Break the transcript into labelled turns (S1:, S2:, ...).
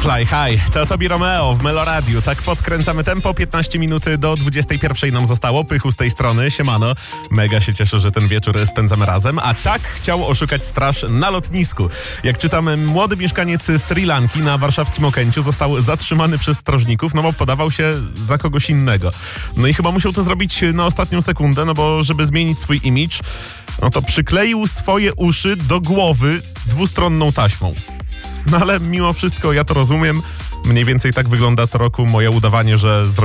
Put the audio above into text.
S1: Fly High, to Tobi Romeo w Meloradiu. Tak podkręcamy tempo, 15 minut do 21 nam zostało. Pychu z tej strony, siemano. Mega się cieszę, że ten wieczór spędzamy razem. A tak chciał oszukać straż na lotnisku. Jak czytamy, młody mieszkaniec Sri Lanki na warszawskim Okęciu został zatrzymany przez strażników, no bo podawał się za kogoś innego. No i chyba musiał to zrobić na ostatnią sekundę, no bo żeby zmienić swój imidż, no to przykleił swoje uszy do głowy dwustronną taśmą. No ale mimo wszystko ja to rozumiem. Mniej więcej tak wygląda co roku moje udawanie, że